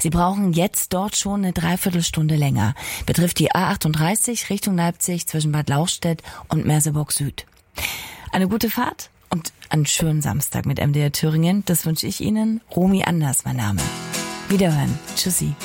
Sie brauchen jetzt dort schon eine Dreiviertelstunde länger. Betrifft die A38 Richtung Leipzig zwischen Bad Lauchstädt und Merseburg Süd. Eine gute Fahrt und einen schönen Samstag mit MDR Thüringen. Das wünsche ich Ihnen. Romy Anders, mein Name. Wiederhören. Tschüssi.